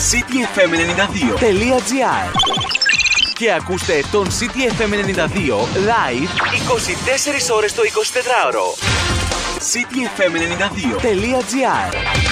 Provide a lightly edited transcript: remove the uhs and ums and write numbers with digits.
cityfm92.gr και ακούστε τον CityFM 92 live 24 ώρες το 24ωρο. cityfm92.gr